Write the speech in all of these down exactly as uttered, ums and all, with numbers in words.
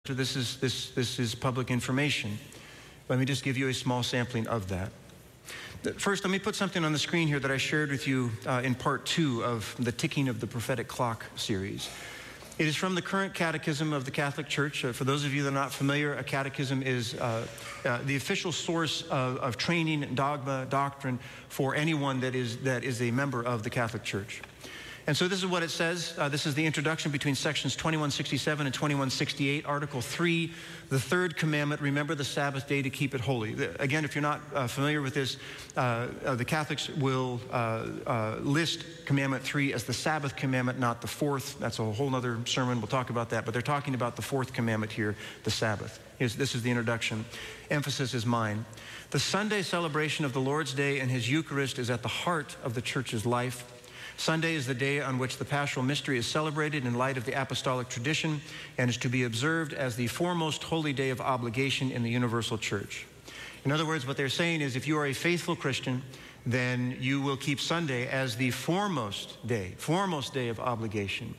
This is, this, this is public information. Let me just give you a small sampling of that. First, let me put something on the screen here that I shared with you uh, in part two of the Ticking of the Prophetic Clock series. It is from the current catechism of the Catholic Church. Uh, for those of you that are not familiar, a catechism is uh, uh, the official source of, of training, dogma, doctrine for anyone that is, that is a member of the Catholic Church. And so this is what it says. Uh, this is the introduction between sections twenty-one sixty-seven and twenty-one sixty-eight. Article three, the third commandment, remember the Sabbath day to keep it holy. The, again, if you're not uh, familiar with this, uh, uh, the Catholics will uh, uh, list commandment three as the Sabbath commandment, not the fourth. That's a whole other sermon. We'll talk about that. But they're talking about the fourth commandment here, the Sabbath. Here's, this is the introduction. Emphasis is mine. The Sunday celebration of the Lord's Day and his Eucharist is at the heart of the Church's life. Sunday is the day on which the Paschal Mystery is celebrated in light of the apostolic tradition and is to be observed as the foremost holy day of obligation in the universal church. In other words, what they're saying is if you are a faithful Christian, then you will keep Sunday as the foremost day, foremost day of obligation.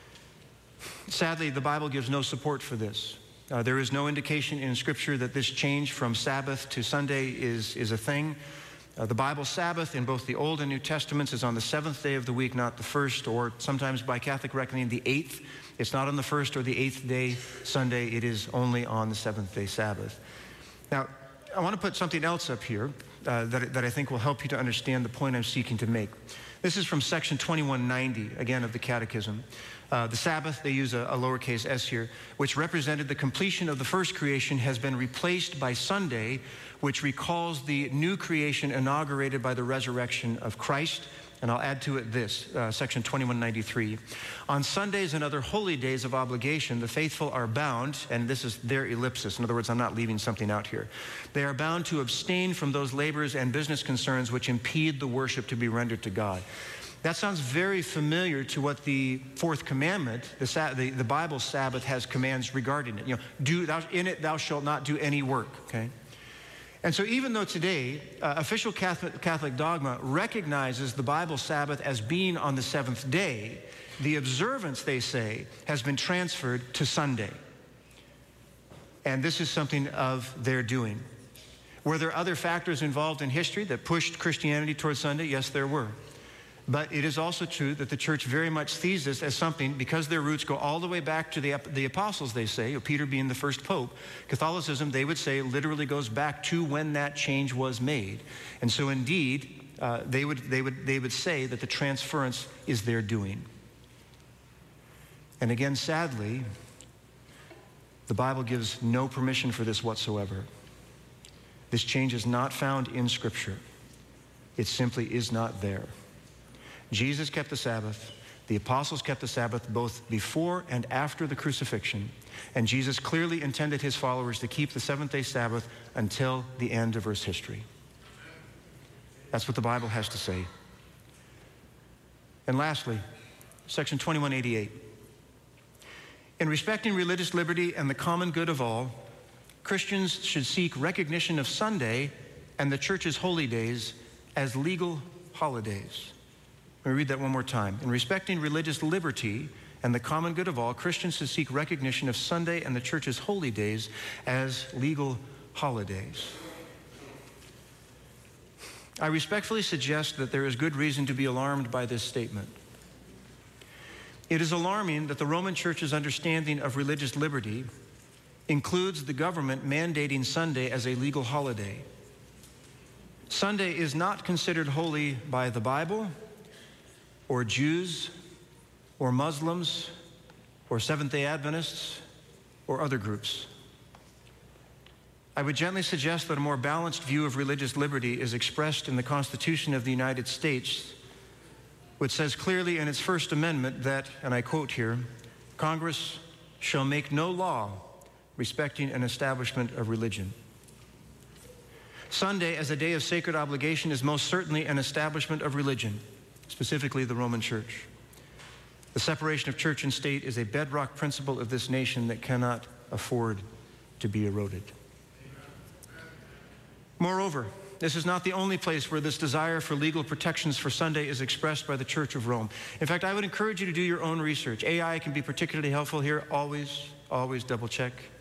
Sadly, the Bible gives no support for this. Uh, there is no indication in Scripture that this change from Sabbath to Sunday is, is a thing. Uh, the Bible Sabbath in both the Old and New Testaments is on the seventh day of the week, not the first, or sometimes by Catholic reckoning, the eighth. It's not on the first or the eighth day Sunday. It is only on the seventh day Sabbath. Now, I want to put something else up here uh, that, that I think will help you to understand the point I'm seeking to make. This is from section twenty-one ninety, again, of the Catechism. Uh, the Sabbath, they use a, a lowercase s here, which represented the completion of the first creation, has been replaced by Sunday, which recalls the new creation inaugurated by the resurrection of Christ. And I'll add to it this, uh, section twenty-one ninety-three. On Sundays and other holy days of obligation, the faithful are bound, and this is their ellipsis. In other words, I'm not leaving something out here. They are bound to abstain from those labors and business concerns which impede the worship to be rendered to God. That sounds very familiar to what the fourth commandment, the, the, the Bible Sabbath, has commands regarding it. You know, do thou, in it thou shalt not do any work, okay? And so even though today uh, official Catholic, Catholic dogma recognizes the Bible Sabbath as being on the seventh day, the observance, they say, has been transferred to Sunday. And this is something of their doing. Were there other factors involved in history that pushed Christianity towards Sunday? Yes, there were. But it is also true that the church very much sees this as something, because their roots go all the way back to the, the apostles, they say, or Peter being the first pope. Catholicism, they would say, literally goes back to when that change was made. And so indeed, uh, they, would, they, would, they would say that the transference is their doing. And again, sadly, the Bible gives no permission for this whatsoever. This change is not found in Scripture. It simply is not there. Jesus kept the Sabbath. The apostles kept the Sabbath both before and after the crucifixion. And Jesus clearly intended his followers to keep the seventh-day Sabbath until the end of Earth's history. That's what the Bible has to say. And lastly, section twenty-one eighty-eight. In respecting religious liberty and the common good of all, Christians should seek recognition of Sunday and the church's holy days as legal holidays. Let me read that one more time. In respecting religious liberty and the common good of all, Christians should seek recognition of Sunday and the church's holy days as legal holidays. I respectfully suggest that there is good reason to be alarmed by this statement. It is alarming that the Roman Church's understanding of religious liberty includes the government mandating Sunday as a legal holiday. Sunday is not considered holy by the Bible, or Jews, or Muslims, or Seventh-day Adventists, or other groups. I would gently suggest that a more balanced view of religious liberty is expressed in the Constitution of the United States, which says clearly in its First Amendment that, and I quote here, Congress shall make no law respecting an establishment of religion. Sunday, as a day of sacred obligation, is most certainly an establishment of religion, specifically the Roman Church. The separation of church and state is a bedrock principle of this nation that cannot afford to be eroded. Moreover, this is not the only place where this desire for legal protections for Sunday is expressed by the Church of Rome. In fact, I would encourage you to do your own research. A I can be particularly helpful here, always, always double check